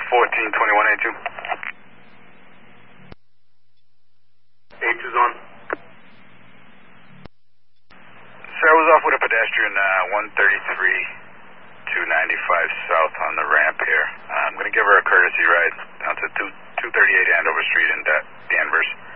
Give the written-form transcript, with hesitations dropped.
142182. H is on. Sir, I was off with a pedestrian, 133, 295 south on the ramp here. I'm going to give her a courtesy ride down to 238 Andover Street in Danvers.